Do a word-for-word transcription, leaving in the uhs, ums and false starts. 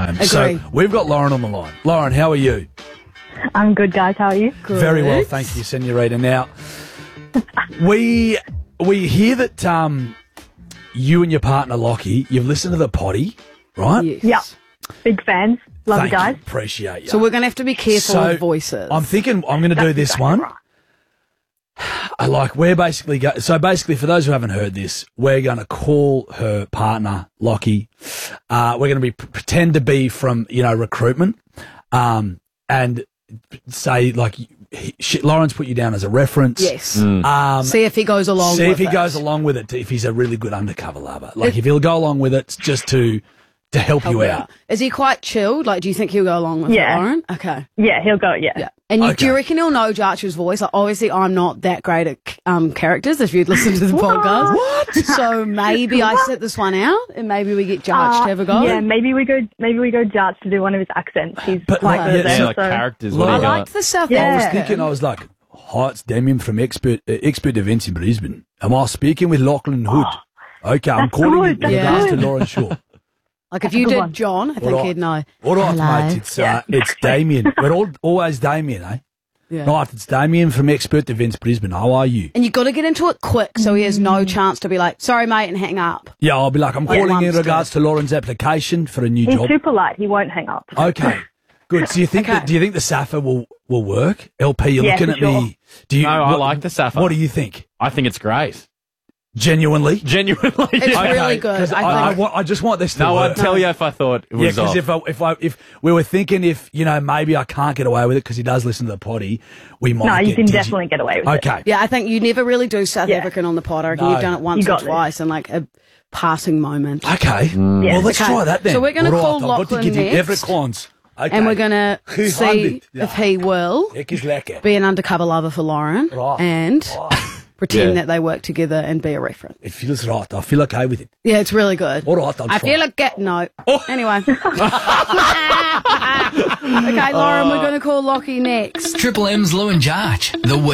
time. Agree. So we've got Lauren on the line. Lauren, how are you? I'm good, guys. How are you? Good. Very well, thank you, Senorita. Now, we we hear that um, you and your partner Lockie, you've listened to the potty, right? Yes. Yep. Big fans. Love Thank you guys. you. Appreciate you. So we're going to have to be careful So, with voices. I'm thinking I'm going to do That's this exactly one. right. I like we're basically go- so basically for those who haven't heard this, we're going to call her partner Lockie. Uh, we're going to be pretend to be from you know recruitment, um, and say like he, she, Lauren's put you down as a reference. Yes. Um, See if he goes along see with if he it. goes along with it. If he's a really good undercover lover, like if he'll go along with it just to to help, Help you you out. out. Is he quite chilled? Like, do you think he'll go along with Yeah. it, Lauren? Okay. Yeah, he'll go. Yeah. Yeah. And you, do you Okay. reckon he'll know Jarch's voice? Like, obviously, I'm not that great at um, characters, if you'd listen to the podcast. What? So maybe I set this one out, and maybe we get Jarch Uh, to have a go. Yeah, maybe we go. Maybe we go Jarch to do one of his accents. He's But, quite like, good yeah, at them. Yeah, like so. characters. Look, What I do you liked got? the South Yeah. I was African. thinking, I was like, hi, it's Damien from Expert uh, Expert Events in Brisbane. Am I speaking with Lachlan Hood? Okay, I'm That's calling good, you in that's regards to good. Lauren Shaw. Like, if you good did one. John, I think All right. he'd know. All right, Hello. mate, it's, uh, Yeah. it's Damien. We're all, always Damien, eh? Yeah. Right, it's Damien from Expert Events Brisbane. How are you? And you've got to get into it quick so he has no chance to be like, sorry, mate, and hang up. Yeah, I'll be like, I'm Like calling in lumps regards to Lauren's application for a new He's job. too polite. He won't hang up. Okay, good. So you think Okay. that, do you think the S A F A will, will work? L P, you're Yeah, looking for at sure. me. Do you, No, I what- like the S A F A. What do you think? I think it's great. Genuinely? Genuinely. It's yeah. really good. 'Cause I I, I, think. want- I just want this to No, work. I'd tell you if I thought it Yeah, was because off. if I, if I if we were thinking if you know maybe I can't get away with it because he does listen to the potty, we might. No, you get can digi- definitely get away with it. Okay. Yeah, I think you never really do South Yeah. African on the pod. I reckon No. you've done it once You or got this. twice in like a passing moment. Okay. Yeah. Well, let's Okay. try that then. So we're gonna All right, call I've got to Lachlan give you next. every cons. Okay. And we're going to Who see handed? if he will Ek is lekker. be an undercover lover for Lauren Right. and Right. pretend Yeah. that they work together and be a reference. It feels right. I feel okay with it. Yeah, it's really good. All right, I'll I try. feel like get no. Anyway. Okay, Lauren, we're going to call Lockie next. Triple M's Lou and Jarch. The